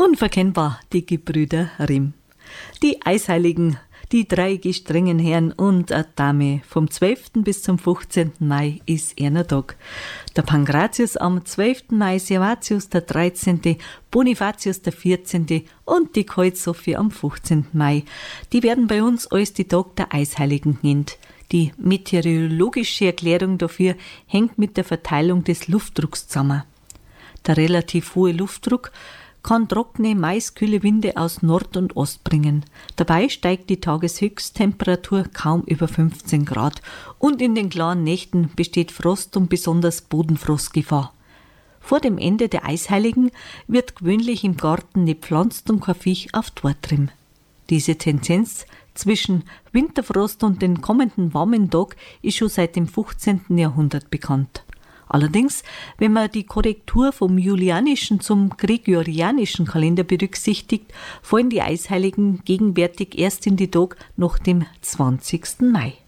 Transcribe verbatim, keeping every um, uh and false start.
Unverkennbar die Gebrüder Rimm. Die Eisheiligen, die drei gestrengen Herren und eine Dame. Vom zwölften bis zum fünfzehnten Mai ist einer Tag. Der Pankratius am zwölften Mai, Servatius der dreizehnte, Bonifatius der vierzehnte und die Kalt Sophie am fünfzehnten Mai. Die werden bei uns als die Tag der Eisheiligen genannt. Die meteorologische Erklärung dafür hängt mit der Verteilung des Luftdrucks zusammen. Der relativ hohe Luftdruck kann trockene, meist kühle Winde aus Nord und Ost bringen. Dabei steigt die Tageshöchsttemperatur kaum über fünfzehn Grad und in den klaren Nächten besteht Frost und besonders Bodenfrostgefahr. Vor dem Ende der Eisheiligen wird gewöhnlich im Garten nicht pflanzt und kein Viech auf Tortrim. Diese Tendenz zwischen Winterfrost und den kommenden warmen Tag ist schon seit dem fünfzehnten Jahrhundert bekannt. Allerdings, wenn man die Korrektur vom julianischen zum gregorianischen Kalender berücksichtigt, fallen die Eisheiligen gegenwärtig erst in die Tage nach dem zwanzigsten Mai.